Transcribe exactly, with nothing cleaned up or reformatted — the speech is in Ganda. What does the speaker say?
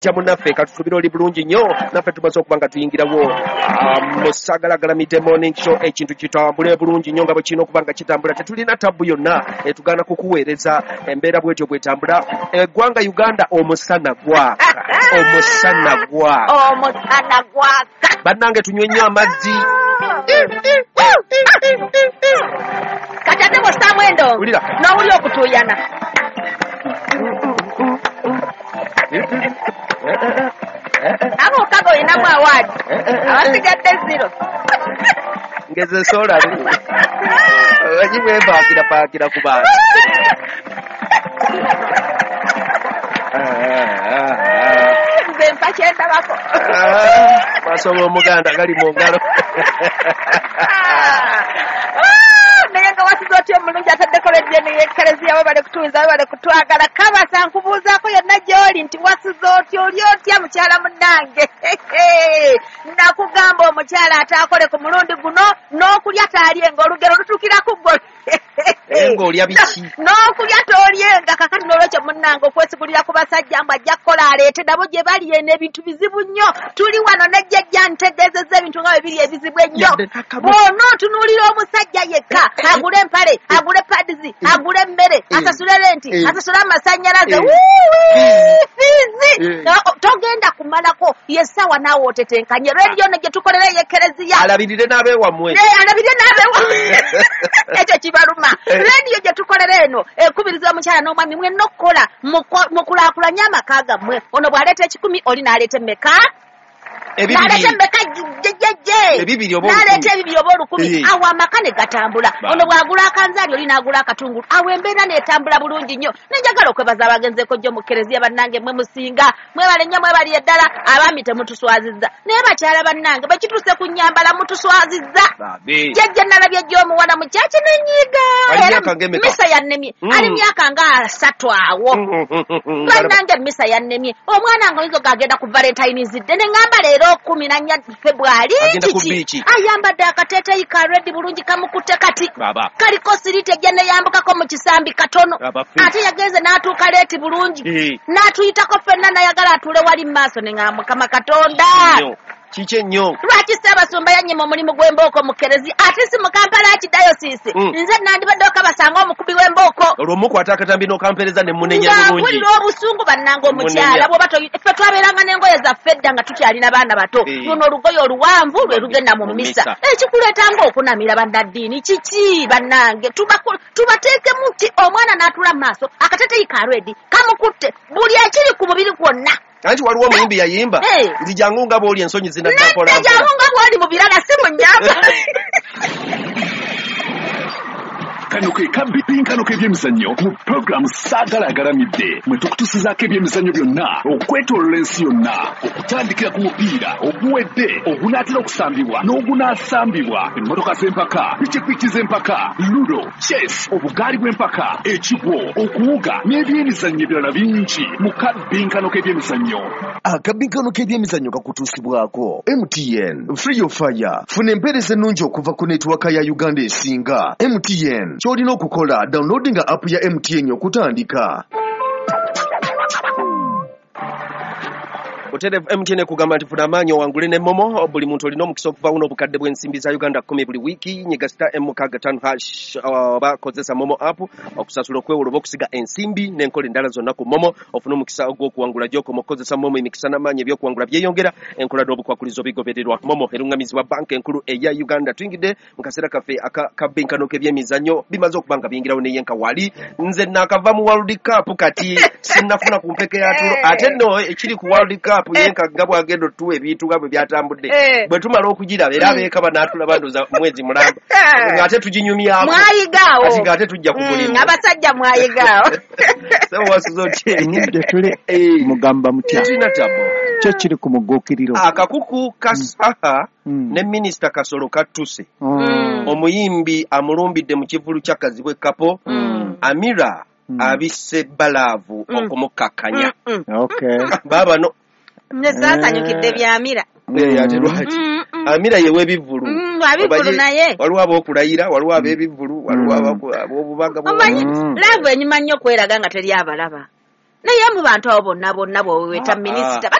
munaffe katutubira oli bulungi nnyo naffe tumaze okuba nga tuyingirawo mu Sagalagala Midday Morning Show ekintu kitambule bulungi nnyo nga bwe kirina okuba nga kitambula tetulina tabu yonna etugaana kukuweereza embeera bwetyo bwetambula eggwanga Uganda omusana gwaka omusana gwaka omusana gwaka bannange tunywe nnyo amazzi kati ate bw'ossaamu endongo n'owuli okutuuyana abo okaga olinamu awaadi abasigadde zero ngeze soolamu onyibwepaakira paakira ku bantu nze mpa kyendabako masoba omuganda gali mu ngalo naye nga wasiza otyo omulungi ataddeko leddiyo neyeekaleziya we bale kutuwiza we bale kutwagala kabasa nkubuuzaako yonna gy'oli nti wasiza otyo oli otya mukyala munnange nakugamba omukyala ataakole ku mulundi guno n'okulya taalyenga olugero lutuukiraku gwe nga olya biki n'okulya toolyenga kakati n'olwekyo munnange okwesigulira ku basajja mbu ajja kukola aleete nabo gye bali eno ebintu bizibu nnyo tuli wano nejjajja ntegeezezza ebintu nga bwe biri ebizibu ennyo bw'ona otunuulira omusajja yekka agule empale agule padizi agule emmere asasule renti asasule amasannyalaze fiizi togenda kumalako yessaawa naawe otetenkanye rediyo ne gye tukolera eyekereziya alabirire n'abeewammwe alabirire n'abeewammwe ekyo kibaluma rediyo gye tukolera eno ekubiriza omukyala n'omwami mwenna okukola mukulaakulanye amaka gammwe ono bw'aleeta ekikumi oli n'aleeta emmeka n'aleeta emmeka jjejjejje n'aleeta ebibiri oba olukumi awo amaka ne gatambula ono bw'agula akanzaali oli n'agula akatungulu awo embeera n'etambula bulungi nnyo nenjagala okwebaza abagenzeeko jjo mu kereziya bannange mwe musinga mwebale nnyo mwebaliye ddala abaami temutuswazizza naye bakyala bannange bwe kituuse ku nnyambala mutuswazizza jjajja nalabye gy'omuwana mu kyaki n'enyiiga misa yannemye ali myaka nga asatu awo bannange misa yannemye omwana nga oyinza ogagenda ku valentines day ne ŋŋamba leero kumi na nnya februari kiki ayambadde akateeteeyi ka redi bulungi kamukutte kati kaliko siriti ejja neyambukako mu kisambi katono ate yagenze n'atuuka leeti bulungi n'atuyitako ffenna nayagala atuule wali mu maaso ne ŋŋamba Mukama Katonda kiki nnyo lwaki Ssaabasumba yannyima omulimu gw'embooko mu kerezi ate si mu Kampala ya kidayosiisi nze nandibadde okabasanga omukubi w'embooko olw'omukwata akatambi n'okampereza ne munenya bulungi ng'ampulira obusungu bannanga omukyala bw'oba ffe twabeeranga n'engoye zaffe dda nga tukyalina baana bato luno olugoye oluwanvu lwe lugenda mu misa ekikuleetanga okunamira bannaddiini kiki bannange tubateekemu ki omwana n'atula mu maaso akateteyi ka redi kamukutte buli ekiri ku mubiri gwonna anti waliwo omuyimbi yayimba nti jangu nga bw'oli ensonyi zinaddakola jangu nga bw'oli mu birala si mu nnyamba kano ke kabipinkano k'ebyemizannyo mu puroguramu Sagalagala Midday mwe tukutusizaako ebyemizannyo byonna okwetoolola ensi yonna okutandikira ku mupiira oguwedde ogunaatera okusambibwa n'ogunaasambibwa emmotoka z'empaka pikipiki z'empaka ludo chess obugaali bw'empaka ekigwo okuwuga n'ebyemizannyo ebirala bingi mu kabinkano k'ebyemizannyo akabinkano k'ebyemizannyo kakutuusibwako M T N Free Your Fire funa empeereza ennungi okuva ku netiwaka ya Uganda esinga M T N ky'olina okukola downloadinga app ya M T N okutandika Otere M T N kugamba nti funa amaanyi owangule ne momo buli muntu olina omukisa okuva buno obukadde bw'ensimbi za Uganda kumi buli wiiki nyiga star M kaga tano hash oba kozesa momo app okusasula okwewola oba okusiga ensimbi n'enkola endala zonna ku momo ofuna omukisa ogw'okuwangula gy'okoma okozesa momo emikisa n'amaanyi eby'okuwangula byeyongera enkola n'obukwakulizo bigobererwa momo erungamizibwa banka enkulu eya Uganda tuyingidde mu kaseera kaffe akabinkano k'ebyemizannyo bimaze okuba nga biyingirawo neyenka wali nze naakava mu World Cup kati sinnafuna ku mpeke yatulo ate nno ekiri ku World Cup yenka gabwa agendo tuwe ebintu gabwe byatambudde bwe tumala okugiraba era abeeka banaatula bandoza mwezi mulamba ngate tujinyumyako mwayigaawo ati ngate tujja kugulira abasajja mwayigaawo sawa wasuzo kye ninde tule mugamba mutya tina tabo kyo kiri ku mugokiriro akakuku kasaha ne minister Kasolo Katuse omuyimbi amulumbidde mu kivulu kya Kazibwe Kapo Amira abisse balavu okumukakanya okay baba no nesasanyukidde byamira ate lwaki Amira yewe bivulu abivulu naye waliwo abokulayira waliwo ab'ebivulu waliwo abobubaga omanyi laavu enyuma nnyo kweraga nga teri abalaba naye mu bantu abo bonna bonna bw'oweta minisita